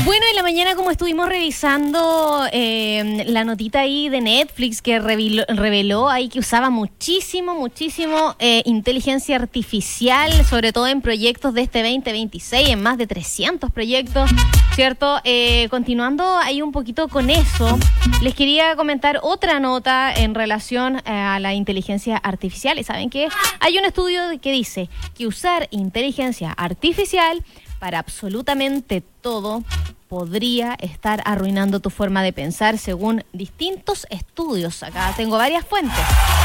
Bueno, en la mañana como estuvimos revisando la notita ahí de Netflix que reveló ahí que usaba muchísimo inteligencia artificial, sobre todo en proyectos de este 2026, en más de 300 proyectos, ¿cierto? Continuando ahí un poquito con eso, les quería comentar otra nota en relación a la inteligencia artificial. Y saben que hay un estudio que dice que usar inteligencia artificial para absolutamente todo podría estar arruinando tu forma de pensar según distintos estudios. Acá tengo varias fuentes.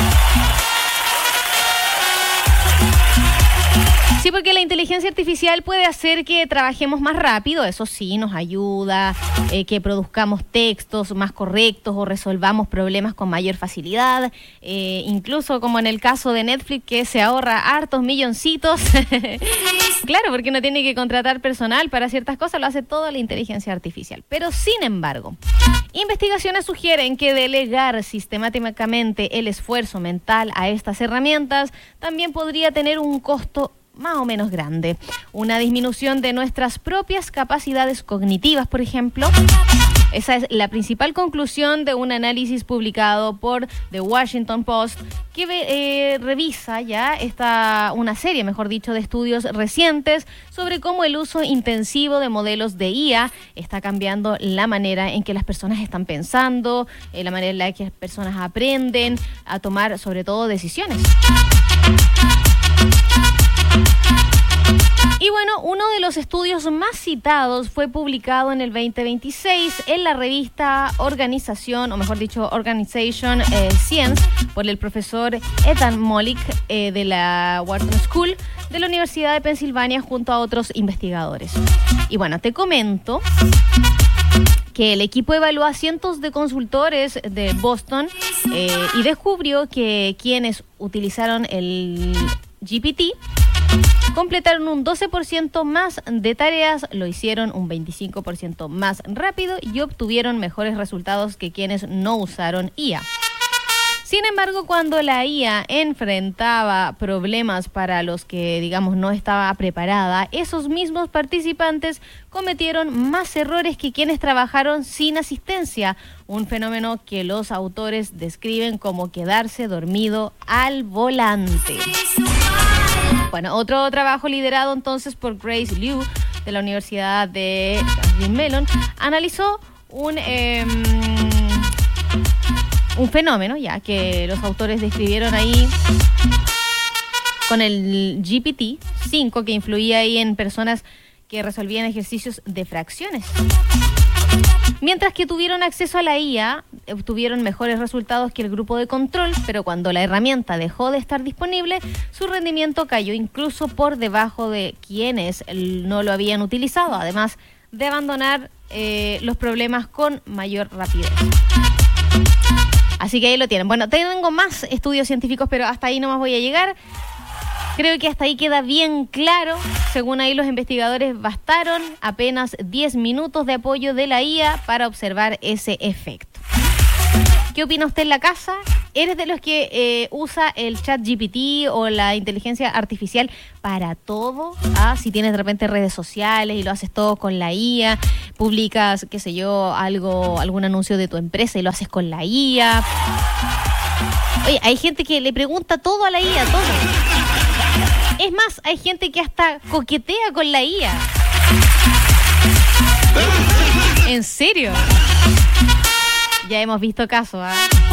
Sí, porque la inteligencia artificial puede hacer que trabajemos más rápido, eso sí, nos ayuda, que produzcamos textos más correctos o resolvamos problemas con mayor facilidad, incluso como en el caso de Netflix, que se ahorra hartos milloncitos. Claro, porque no tiene que contratar personal para ciertas cosas, lo hace toda la inteligencia artificial. Pero sin embargo, investigaciones sugieren que delegar sistemáticamente el esfuerzo mental a estas herramientas también podría tener un costo más o menos grande. Una disminución de nuestras propias capacidades cognitivas, por ejemplo. Esa es la principal conclusión de un análisis publicado por The Washington Post que revisa ya una serie, mejor dicho, de estudios recientes sobre cómo el uso intensivo de modelos de IA está cambiando la manera en que las personas están pensando, la manera en la que las personas aprenden a tomar, sobre todo, decisiones. Y bueno, uno de los estudios más citados fue publicado en el 2026 en la revista Organization Science por el profesor Ethan Mollick de la Wharton School de la Universidad de Pensilvania junto a otros investigadores. Y bueno, te comento que el equipo evaluó a cientos de consultores de Boston y descubrió que quienes utilizaron el GPT completaron un 12% más de tareas, lo hicieron un 25% más rápido y obtuvieron mejores resultados que quienes no usaron IA. Sin embargo, cuando la IA enfrentaba problemas para los que, digamos, no estaba preparada, esos mismos participantes cometieron más errores que quienes trabajaron sin asistencia, un fenómeno que los autores describen como quedarse dormido al volante. Bueno, otro trabajo liderado entonces por Grace Liu de la Universidad de Carnegie Mellon analizó un fenómeno ya que los autores describieron ahí con el GPT-5 que influía ahí en personas que resolvían ejercicios de fracciones. Mientras que tuvieron acceso a la IA, obtuvieron mejores resultados que el grupo de control, pero cuando la herramienta dejó de estar disponible, su rendimiento cayó incluso por debajo de quienes no lo habían utilizado, además de abandonar los problemas con mayor rapidez. Así que ahí lo tienen. Bueno, tengo más estudios científicos, pero hasta ahí nomás voy a llegar. Creo que hasta ahí queda bien claro. Según ahí los investigadores, bastaron apenas 10 minutos de apoyo de la IA para observar ese efecto. ¿Qué opina usted en la casa? ¿Eres de los que usa el ChatGPT o la inteligencia artificial para todo? Si tienes de repente redes sociales y lo haces todo con la IA, publicas, qué sé yo, algún anuncio de tu empresa y lo haces con la IA. Oye, hay gente que le pregunta todo a la IA, todo. Es más, hay gente que hasta coquetea con la IA. ¿En serio? Ya hemos visto casos,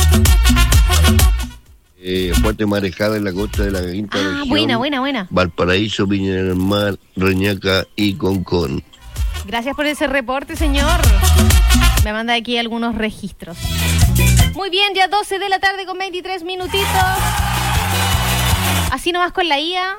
Fuerte marejada en la costa de la quinta región. Buena. Valparaíso, Viña del Mar, Reñaca y Concón. Gracias por ese reporte, señor. Me manda aquí algunos registros. Muy bien, ya 12 de la tarde con 23 minutitos. Así nomás con la IA.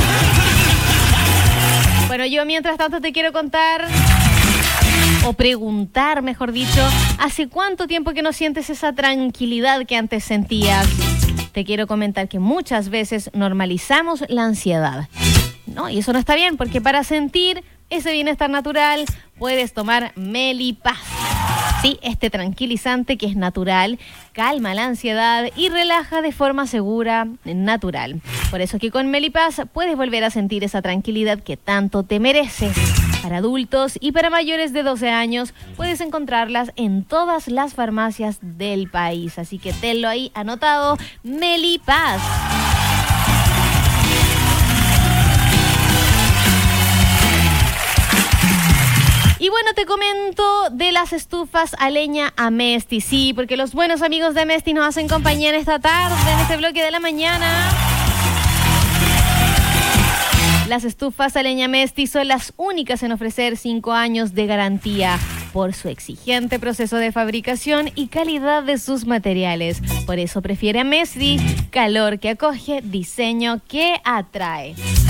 Bueno, yo mientras tanto te quiero contar, o preguntar, mejor dicho, ¿hace cuánto tiempo que no sientes esa tranquilidad que antes sentías? Te quiero comentar que muchas veces normalizamos la ansiedad, ¿no? Y eso no está bien, porque para sentir ese bienestar natural puedes tomar Melipaz. Sí, este tranquilizante que es natural, calma la ansiedad y relaja de forma segura, natural. Por eso que con Melipaz puedes volver a sentir esa tranquilidad que tanto te mereces. para adultos y para mayores de 12 años. Puedes encontrarlas en todas las farmacias del país. Así que tenlo ahí anotado, Melipaz. Y bueno, te comento de las estufas a leña Amesti, sí, porque los buenos amigos de Amesti nos hacen compañía en esta tarde, en este bloque de la mañana. Las estufas a leña Amesti son las únicas en ofrecer 5 años de garantía por su exigente proceso de fabricación y calidad de sus materiales. Por eso prefiere Amesti, calor que acoge, diseño que atrae.